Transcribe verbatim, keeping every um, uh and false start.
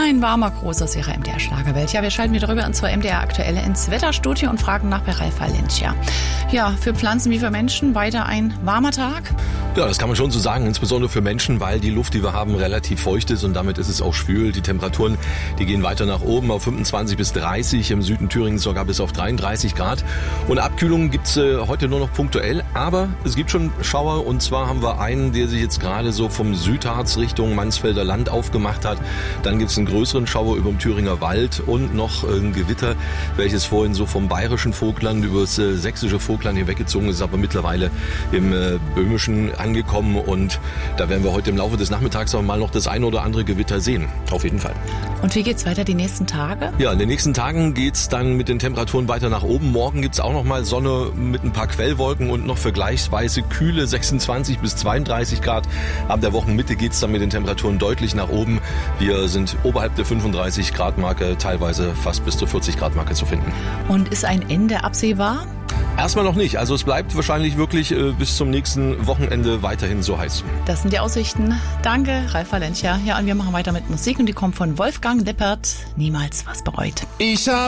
Ein warmer Gruß aus Ihrer M D R-Schlagerwelt. Ja, wir schalten wieder rüber ins M D R Aktuelle ins Wetterstudio und fragen nach bei Ralf Valencia. Ja, für Pflanzen wie für Menschen weiter ein warmer Tag? Ja, das kann man schon so sagen, insbesondere für Menschen, weil die Luft, die wir haben, relativ feucht ist und damit ist es auch schwül. Die Temperaturen, die gehen weiter nach oben auf fünfundzwanzig bis dreißig, im Süden Thüringens sogar bis auf dreiunddreißig Grad. Und Abkühlungen gibt's äh, heute nur noch punktuell, aber es gibt schon Schauer und zwar haben wir einen, der sich jetzt gerade so vom Südharz Richtung Mansfelder Land aufgemacht hat. Dann gibt's einen größeren Schauer über dem Thüringer Wald und noch ein Gewitter, welches vorhin so vom bayerischen Vogtland über das äh, sächsische Vogtland hinweggezogen ist, aber mittlerweile im äh, böhmischen angekommen und da werden wir heute im Laufe des Nachmittags auch mal noch das eine oder andere Gewitter sehen. Auf jeden Fall. Und wie geht's weiter die nächsten Tage? Ja, in den nächsten Tagen geht's dann mit den Temperaturen weiter nach oben. Morgen gibt's auch noch mal Sonne mit ein paar Quellwolken und noch vergleichsweise kühle sechsundzwanzig bis zweiunddreißig Grad. Ab der Wochenmitte geht's dann mit den Temperaturen deutlich nach oben. Wir sind oberhalb der fünfunddreißig Grad Marke, teilweise fast bis zur vierzig Grad Marke zu finden. Und ist ein Ende absehbar? Erstmal noch nicht. Also es bleibt wahrscheinlich wirklich äh, bis zum nächsten Wochenende weiterhin so heiß. Das sind die Aussichten. Danke, Ralf Valencia. Ja, und wir machen weiter mit Musik und die kommt von Wolfgang Lippert. Niemals was bereut. Ich hab